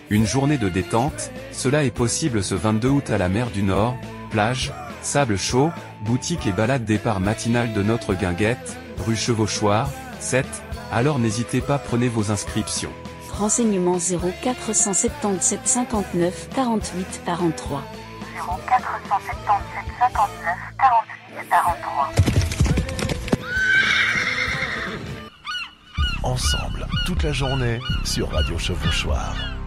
Une journée de détente, cela est possible ce 22 août à la mer du Nord, plage, sable chaud, boutique et balade départ matinal de notre guinguette, rue Chevauchoir, 7, alors n'hésitez pas prenez vos inscriptions. Renseignements 0477 59 48 43. 0477 59 48 43. Ensemble, toute la journée, sur Radio Chevauchoir.